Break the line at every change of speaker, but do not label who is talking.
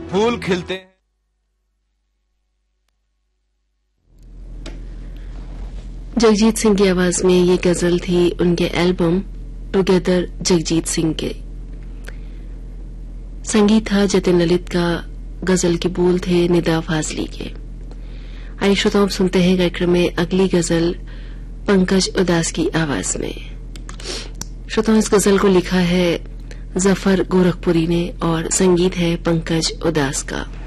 फूल खिलते हैं।
जगजीत सिंह की आवाज में ये गजल थी उनके एल्बम टुगेदर जगजीत सिंह के। संगीत था जतिन ललित का, गजल के बोल थे निदा फाजली के। आइए श्रोताओं, सुनते हैं कार्यक्रम में अगली गजल पंकज उदास की आवाज में। श्रोताओं, इस गजल को लिखा है जफर गोरखपुरी ने और संगीत है पंकज उदास का।